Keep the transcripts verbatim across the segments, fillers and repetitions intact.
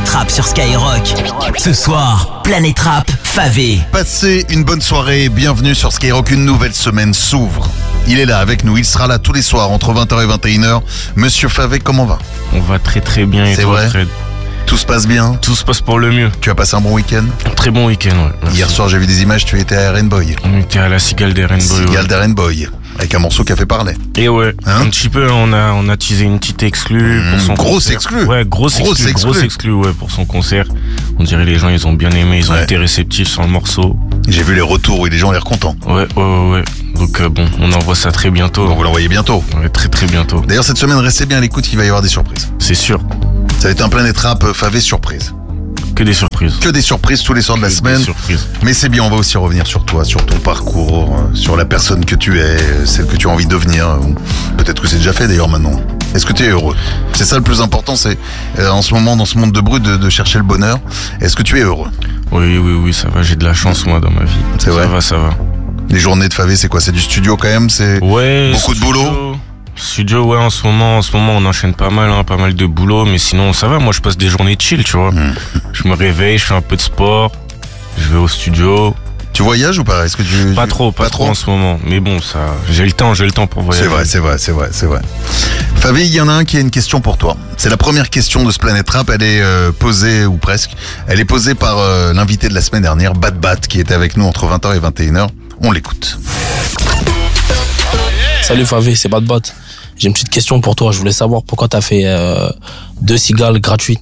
Rap sur Skyrock. Ce soir, Planète Rap, Favé. Passez une bonne soirée, bienvenue sur Skyrock, une nouvelle semaine s'ouvre. Il est là avec nous, il sera là tous les soirs entre vingt heures et vingt et une heures. Monsieur Favé, comment va? On va très très bien. Et C'est toi, vrai Fred? Tout se passe bien? Tout se passe pour le mieux. Tu as passé un bon week-end? Très bon week-end, ouais. Merci. Hier soir, j'ai vu des images, tu étais à Rainboy. On était à la Cigale des Rainbow. Cigale ouais. de Rainboy, avec un morceau qui a fait parler. Et ouais, Hein un petit peu, on a, on a teasé une petite exclue Mmh, pour son grosse concert. exclue. Ouais, grosse, Grosse exclue, exclue. grosse exclue, ouais, pour son concert. On dirait les gens, ils ont bien aimé, ils ont Ouais. été réceptifs sur le morceau. J'ai vu les retours où les gens ont l'air contents. Ouais, ouais, ouais, ouais. Donc euh, bon, on envoie ça très bientôt. Donc vous l'envoyez bientôt. Ouais, très très bientôt. D'ailleurs, cette semaine, restez bien à l'écoute, il va y avoir des surprises. C'est sûr. Ça va être un Planète Rap Favé surprise. Que des surprises. Que des surprises tous les soirs de la Que des semaine. surprises. Mais c'est bien, on va aussi revenir sur toi, sur ton parcours, euh, sur la personne que tu es, euh, celle que tu as envie de devenir. euh, Peut-être que c'est déjà fait d'ailleurs maintenant. Est-ce que tu es heureux? C'est ça le plus important, c'est euh, en ce moment, dans ce monde de brut, de, de chercher le bonheur. Est-ce que tu es heureux? Oui, oui, oui, ça va, j'ai de la chance moi dans ma vie. C'est vrai Ça va, ça va. Les journées de Favé, c'est quoi? C'est du studio quand même? C'est Ouais. beaucoup de studio. boulot? Studio, ouais, en ce moment, en ce moment, on enchaîne pas mal, hein, pas mal de boulot, mais sinon, ça va. Moi, je passe des journées chill, tu vois. Mmh. Je me réveille, je fais un peu de sport, je vais au studio. Tu voyages ou pas? Est-ce que tu Pas tu- trop, pas, trop en ce moment. Mais bon, ça, j'ai le temps, j'ai le temps pour voyager. C'est vrai, c'est vrai, c'est vrai, c'est vrai. Favé, il y en a un qui a une question pour toi. C'est la première question de ce Planète Rap. Elle est euh, posée, ou presque, elle est posée par euh, l'invité de la semaine dernière, Bad Bat, qui était avec nous entre vingt heures et vingt et une heures. On l'écoute. Salut Favé, c'est Bad Bot. J'ai une petite question pour toi. Je voulais savoir pourquoi t'as fait euh, deux cigales gratuites.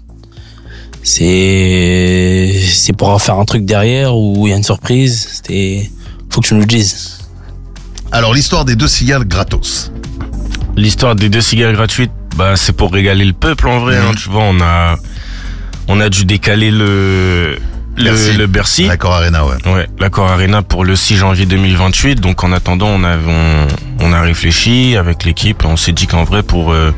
C'est c'est pour en faire un truc derrière ou il y a une surprise? C'était faut que tu nous le dises. Alors, l'histoire des deux cigales gratos. L'histoire des deux cigares gratuites, bah, c'est pour régaler le peuple en vrai. Mmh. Hein, tu vois, on a, on a dû décaler le, le Bercy. le Bercy. L'accord Arena, ouais. Ouais, l'Accor Arena pour le six janvier deux mille vingt-huit. Donc en attendant, on a on, on a réfléchi avec l'équipe et on s'est dit qu'en vrai pour euh,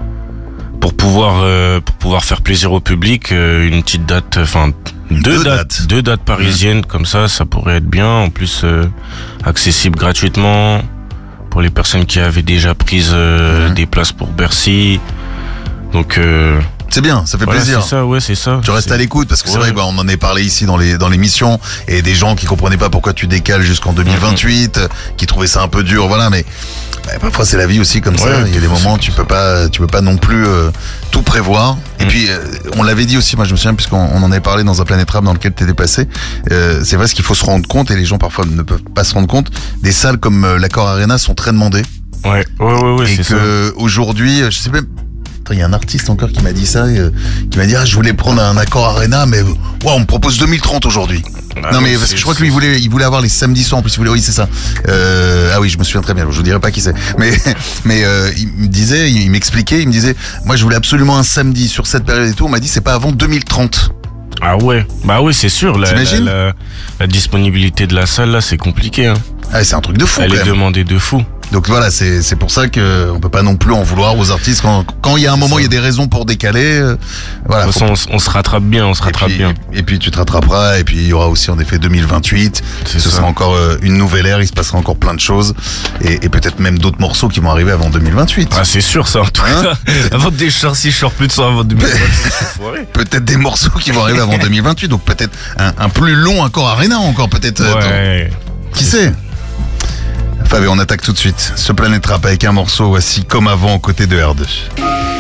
pour pouvoir euh, pour pouvoir faire plaisir au public, euh, une petite date, enfin deux, Deux dates, dates. deux dates parisiennes comme ça, ça pourrait être bien. En plus euh, accessible gratuitement pour les personnes qui avaient déjà pris euh, Mhm. des places pour Bercy. Donc euh, C'est bien, ça fait voilà, plaisir. c'est ça, ouais, c'est ça. Tu restes C'est- à l'écoute parce que c'est Ouais. vrai, bah, on en est parlé ici dans les dans l'émission et des gens qui comprenaient pas pourquoi tu décales jusqu'en deux mille vingt-huit, euh, qui trouvaient ça un peu dur, voilà. Mais bah, parfois c'est la vie aussi comme ça. Ouais, Il y a des parfois, moments où c'est tu comme peux pas tu peux pas non plus euh, tout prévoir. Et Mm. puis euh, on l'avait dit aussi, moi je me souviens puisqu'on on en avait parlé dans un Planète Rap dans lequel t'étais passé. Euh, c'est vrai ce qu'il faut se rendre compte et les gens parfois ne peuvent pas se rendre compte. Des salles comme euh, l'Accor Arena sont très demandées Ouais, ouais, ouais, ouais, et c'est ça. que aujourd'hui, euh, je sais même. Attends, il y a un artiste encore qui m'a dit ça, euh, qui m'a dit ah je voulais prendre un Accor Arena, mais waouh on me propose deux mille trente aujourd'hui. Ah non ouais, mais parce c'est- que je crois que lui il voulait, il voulait avoir les samedis soirs en plus. Il voulait, oui c'est ça. Euh, ah oui je me souviens très bien. Je vous dirai pas qui c'est. Mais mais euh, il me disait, il m'expliquait, il me disait, moi je voulais absolument un samedi sur cette période et tout. On m'a dit c'est pas avant deux mille trente. Ah ouais, bah oui, c'est sûr. La, T'imagines la, la, la disponibilité de la salle là, c'est compliqué. Hein. Ah c'est un truc de fou. Elle quand est même. demandée de fou. Donc voilà, c'est c'est pour ça que on peut pas non plus en vouloir aux artistes quand quand il y a un C'est moment ça. il y a des raisons pour décaler. euh, voilà. De faut- toute façon, on, s- on se rattrape bien, on se Et rattrape puis, bien. et puis tu te rattraperas et puis il y aura aussi en effet deux mille vingt-huit. C'est Ce ça. sera encore euh, une nouvelle ère, il se passera encore plein de choses et, et peut-être même d'autres morceaux qui vont arriver avant deux mille vingt-huit. Ah, c'est sûr ça. En tout Hein cas, avant de sors, si je sors plus de ça avant deux mille vingt. Peut-être des morceaux qui vont arriver avant deux mille vingt-huit, donc peut-être un, un plus long Accor Arena encore peut-être. euh, Ouais. Qui sait? Favé, on attaque tout de suite ce Planète Rap avec un morceau voici comme avant aux côtés de R deux.